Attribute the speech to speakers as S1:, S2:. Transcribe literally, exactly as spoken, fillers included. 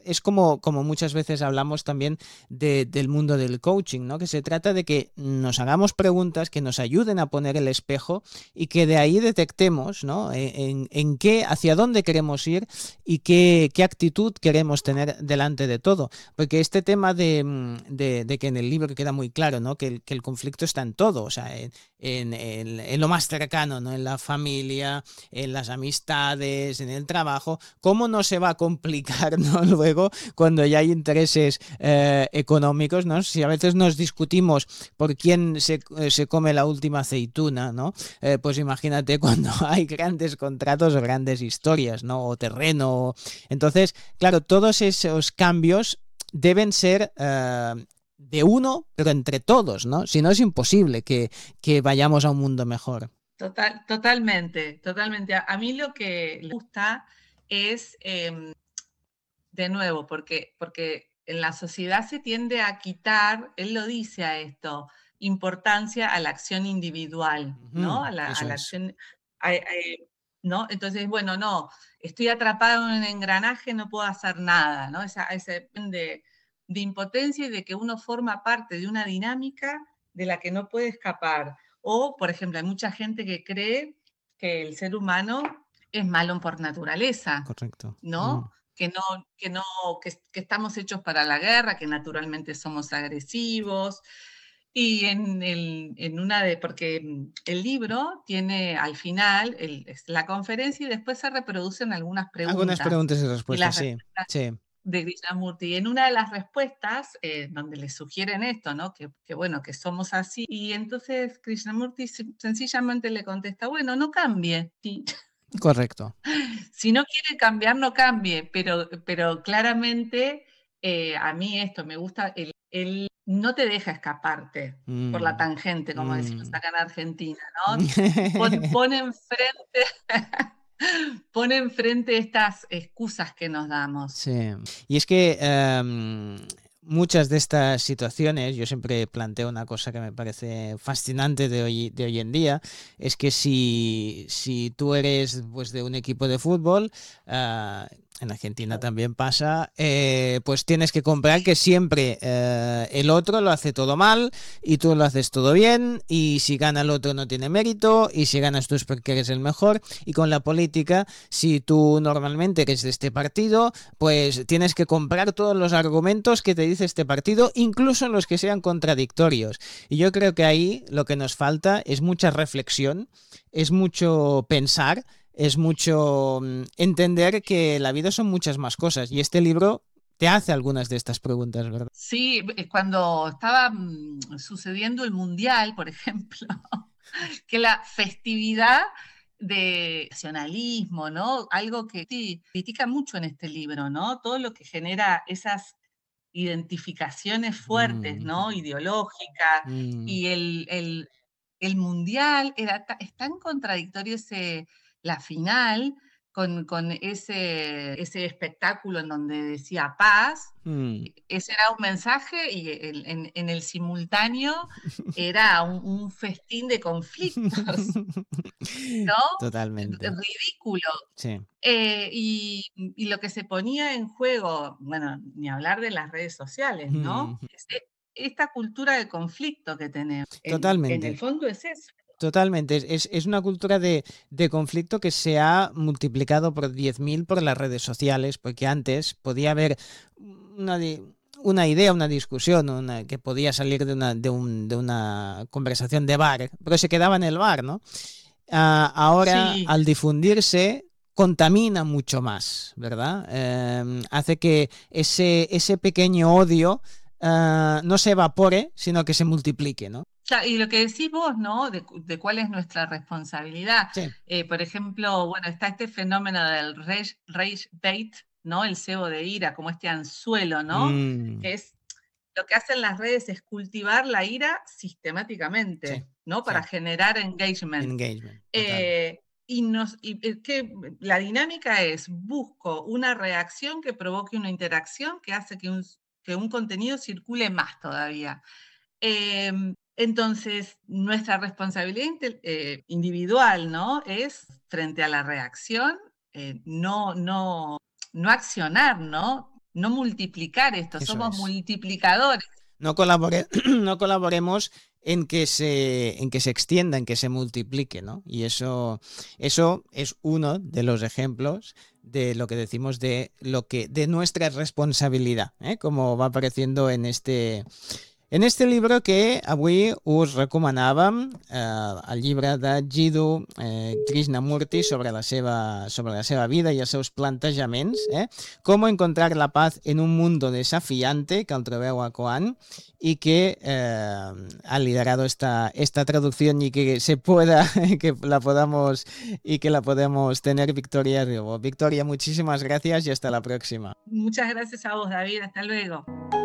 S1: es como, como muchas veces hablamos también de, del mundo del coaching, ¿no? Que se trata de que nos hagamos preguntas que nos ayuden a poner el espejo y que de ahí detectemos, ¿no? En, en qué, hacia dónde queremos ir y qué, qué actitud queremos tener delante de todo. Porque este tema de, de, de que en el libro queda muy claro, ¿no? Que el, que el conflicto está en todo, o sea, en, en, en, en lo más cercano, ¿no? En la familia, en las amistades, en el trabajo. ¿Cómo no se va a complicar, ¿no? Luego cuando ya hay intereses eh, económicos, ¿no? Si a veces nos discutimos por quién se, eh, se come la última aceituna, ¿no? Eh, pues imagínate cuando hay grandes contratos o grandes historias, ¿no? O terreno. Entonces, claro, todos esos cambios deben ser eh, de uno, pero entre todos, ¿no? Si no, es imposible que, que vayamos a un mundo mejor.
S2: Total, totalmente, totalmente. A, a mí lo que me gusta es, eh, de nuevo, porque, porque en la sociedad se tiende a quitar, él lo dice a esto, importancia a la acción individual, ¿no?
S1: Uh-huh,
S2: A la, a
S1: eso
S2: la
S1: es.
S2: acción, a- a- ¿no? Entonces, bueno, no, estoy atrapado en un engranaje, no puedo hacer nada, ¿no? Esa, ese de, de impotencia y de que uno forma parte de una dinámica de la que no puede escapar. O, por ejemplo, hay mucha gente que cree que el ser humano es malo por naturaleza,
S1: Correcto. Mm.
S2: ¿no? Que no, que no, que, que estamos hechos para la guerra, que naturalmente somos agresivos. Y en, el, en una de, porque el libro tiene al final el, es la conferencia y después se reproducen algunas
S1: Algunas
S2: preguntas.
S1: preguntas y
S2: Y
S1: respuestas,
S2: las
S1: sí,
S2: respuestas
S1: sí.
S2: de Krishnamurti. Y en una de las respuestas, eh, donde le sugieren esto, ¿no? Que, que bueno, que somos así. Y entonces Krishnamurti sencillamente le contesta, bueno, no cambie. Sí.
S1: Correcto.
S2: Si no quiere cambiar, no cambie, pero, pero claramente eh, a mí esto me gusta, el, el no te deja escaparte por la
S1: Mm,
S2: tangente, como decimos
S1: mm.
S2: acá en Argentina, ¿no? Pon, pon enfrente, pon enfrente estas excusas que nos damos.
S1: Sí. Y es que em, muchas de estas situaciones, yo siempre planteo una cosa que me parece fascinante de hoy, de hoy en día, es que si, si tú eres pues, de un equipo de fútbol, ah, en Argentina también pasa, eh, pues tienes que comprar que siempre eh, el otro lo hace todo mal y tú lo haces todo bien, y si gana el otro no tiene mérito, y si ganas tú es porque eres el mejor. Y con la política, si tú normalmente eres de este partido, pues tienes que comprar todos los argumentos que te dice este partido, incluso los que sean contradictorios. Y yo creo que ahí lo que nos falta es mucha reflexión, es mucho pensar, es mucho mm, entender que la vida son muchas más cosas. Y este libro te hace algunas de estas preguntas, ¿verdad?
S2: Sí, eh, cuando estaba mm, sucediendo el Mundial, por ejemplo, que la festividad de nacionalismo, ¿no? Algo que sí, critica mucho en este libro, ¿no? Todo lo que genera esas identificaciones fuertes,
S1: Mm,
S2: ¿no? Ideológicas.
S1: mm.
S2: Y el, el, el mundial era ta- es tan contradictorio ese, la final, con, con ese, ese espectáculo en donde decía paz.
S1: Mm.
S2: Ese era un mensaje y el- en, en el simultáneo era un, un festín de conflictos, ¿no?
S1: Totalmente.
S2: Ridículo.
S1: Sí.
S2: Eh, y, y lo que se ponía en juego, bueno, ni hablar de las redes sociales,
S1: Mm.
S2: ¿no? Es e- esta cultura de conflicto que tenemos. En, en el
S1: Totalmente.
S2: fondo es eso.
S1: Totalmente, es, es- es una cultura de, de conflicto que se ha multiplicado por diez mil por las redes sociales, porque antes podía haber una, di- una idea, una discusión, una- que podía salir de una, de, un- de una conversación de bar, pero se quedaba en el bar, ¿no? Ah, ahora,
S2: Sí,
S1: al difundirse, contamina mucho más, ¿verdad? Eh, hace que ese, ese pequeño odio ah, no se evapore, sino que se multiplique, ¿no?
S2: ya, y lo que decís vos, ¿no? De, cu- de cuál es nuestra responsabilidad.
S1: Sí.
S2: Eh, por ejemplo, bueno, está este fenómeno del rage, rage bait, ¿no? El cebo de ira, como este anzuelo, ¿no?
S1: Mm.
S2: Que es lo que hacen las redes es cultivar la ira
S1: Sí,
S2: sistemáticamente, ¿no?
S1: sí,
S2: Para generar engagement.
S1: engagement, total.
S2: Eh, y nos, y, eh, que la dinámica es, busco una reacción que provoque una interacción que hace que un, que un contenido circule más todavía. Eh, entonces, nuestra responsabilidad inte- eh, individual, ¿no? Es frente a la reacción, eh, no, no, no accionar, ¿no? no multiplicar esto,
S1: Eso
S2: somos
S1: es.
S2: multiplicadores.
S1: No, colabore, no colaboremos en que se en que se extienda, en que se multiplique, ¿no? Y eso, eso es uno de los ejemplos de lo que decimos de lo que de nuestra responsabilidad, ¿eh? Como va apareciendo en este en este libro que avui us recomanàvem, eh, el llibre de Jiddu eh, Krishnamurti sobre la, seva, sobre la seva vida i els seus plantejaments, eh? Cómo encontrar la paz en un mundo desafiante, que el trobeu a Koan, y que eh, ha liderado esta, esta traducción y que se pueda, que la podamos y que la podemos tener Victoria Riobo. Victoria, muchísimas gracias y hasta la próxima.
S2: Muchas gracias a vos, David. Hasta luego.